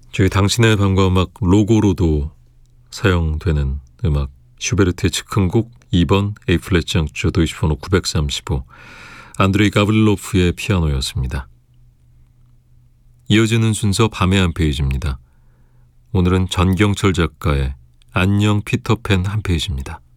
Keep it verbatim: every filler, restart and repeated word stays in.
저희 당신의 밤과 음악 로고로도 사용되는 음악 슈베르트의 즉흥곡 이 번 A 플랫 장조 도이치번호 구백삼십오 안드레이 가브릴로프의 피아노였습니다. 이어지는 순서 밤의 한 페이지입니다. 오늘은 전경철 작가의 안녕 피터팬 한 페이지입니다.